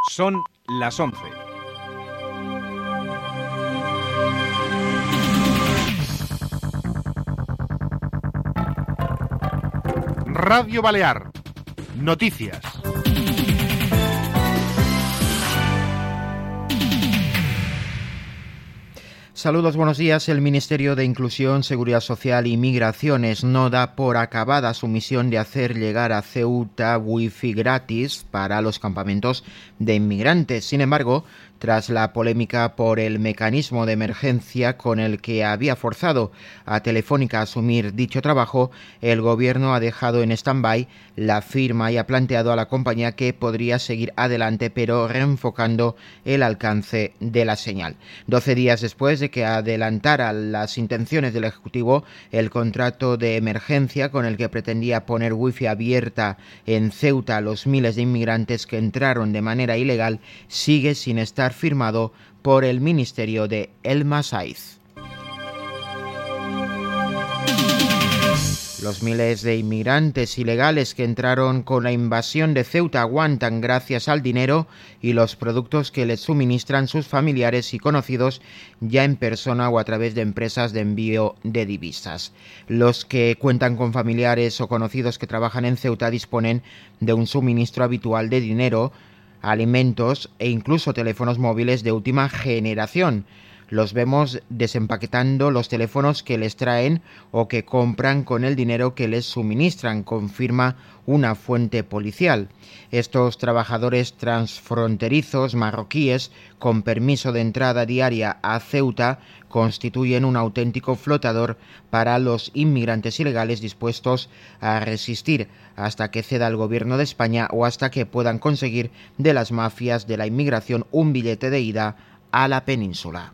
Son las 11. Radio Balear. Noticias. Saludos, buenos días. El Ministerio de Inclusión, Seguridad Social y Migraciones no da por acabada su misión de hacer llegar a Ceuta wifi gratis para los campamentos de inmigrantes. Sin embargo, tras la polémica por el mecanismo de emergencia con el que había forzado a Telefónica a asumir dicho trabajo, el Gobierno ha dejado en stand-by la firma y ha planteado a la compañía que podría seguir adelante, pero reenfocando el alcance de la señal. 12 días después de que adelantara las intenciones del Ejecutivo, el contrato de emergencia con el que pretendía poner wifi abierta en Ceuta a los miles de inmigrantes que entraron de manera ilegal sigue sin estar firmado por el Ministerio de El Masaiz. Los miles de inmigrantes ilegales que entraron con la invasión de Ceuta aguantan gracias al dinero y los productos que les suministran sus familiares y conocidos, ya en persona o a través de empresas de envío de divisas. Los que cuentan con familiares o conocidos que trabajan en Ceuta disponen de un suministro habitual de dinero, alimentos e incluso teléfonos móviles de última generación. Los vemos desempaquetando los teléfonos que les traen o que compran con el dinero que les suministran, confirma una fuente policial. Estos trabajadores transfronterizos marroquíes con permiso de entrada diaria a Ceuta constituyen un auténtico flotador para los inmigrantes ilegales dispuestos a resistir hasta que ceda el Gobierno de España o hasta que puedan conseguir de las mafias de la inmigración un billete de ida a la península.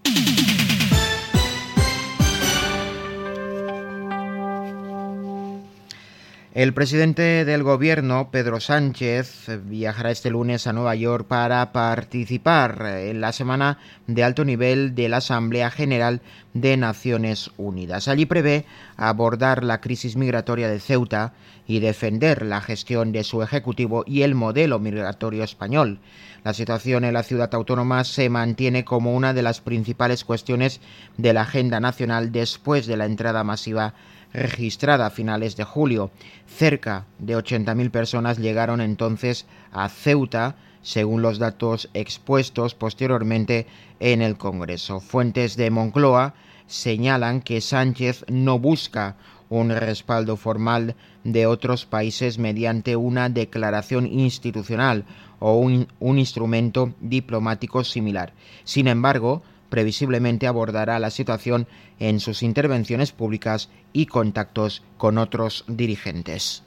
El presidente del Gobierno, Pedro Sánchez, viajará este lunes a Nueva York para participar en la semana de alto nivel de la Asamblea General de Naciones Unidas. Allí prevé abordar la crisis migratoria de Ceuta y defender la gestión de su ejecutivo y el modelo migratorio español. La situación en la ciudad autónoma se mantiene como una de las principales cuestiones de la agenda nacional después de la entrada masiva registrada a finales de julio. Cerca de 80.000 personas llegaron entonces a Ceuta, según los datos expuestos posteriormente en el Congreso. Fuentes de Moncloa señalan que Sánchez no busca un respaldo formal de otros países mediante una declaración institucional o un instrumento diplomático similar. Sin embargo, previsiblemente abordará la situación en sus intervenciones públicas y contactos con otros dirigentes.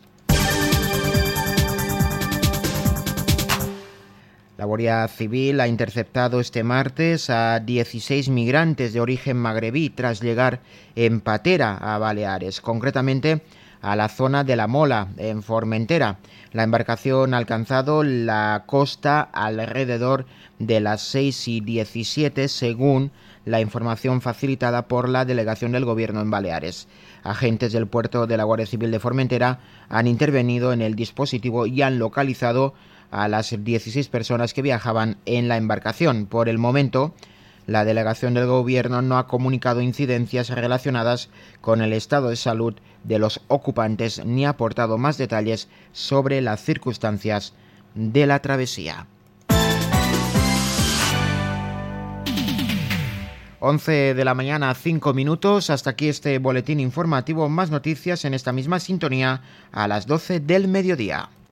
La Guardia Civil ha interceptado este martes a 16 migrantes de origen magrebí tras llegar en patera a Baleares, concretamente a la zona de La Mola, en Formentera. La embarcación ha alcanzado la costa alrededor de las 6:17, según la información facilitada por la delegación del Gobierno en Baleares. Agentes del puerto de la Guardia Civil de Formentera han intervenido en el dispositivo y han localizado a las 16 personas que viajaban en la embarcación. Por el momento, la delegación del Gobierno no ha comunicado incidencias relacionadas con el estado de salud de los ocupantes ni ha aportado más detalles sobre las circunstancias de la travesía. 11 de la mañana, 5 minutos. Hasta aquí este boletín informativo. Más noticias en esta misma sintonía a las 12 del mediodía.